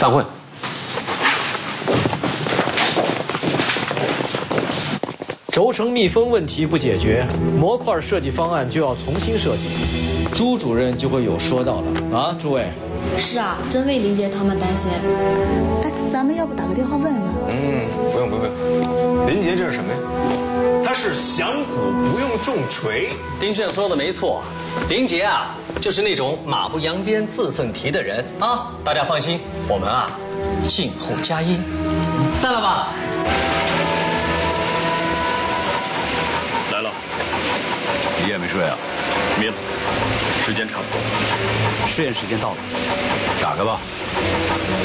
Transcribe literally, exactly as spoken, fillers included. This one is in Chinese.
散会。 轴承密封问题不解决，模块设计方案就要重新设计，朱主任就会有说道了啊！诸位， 是啊，真为林杰他们担心。 哎，咱们要不打个电话问问？ 嗯，不用不用。林杰这是什么呀？他是响鼓不用重锤。 丁炫说的没错，林杰啊，就是那种马不扬鞭自奋蹄的人啊！大家放心，我们啊，静候佳音。散了吧。 来了， 一夜没睡啊？ 迷了，时间差不多， 试验时间到了，打开吧。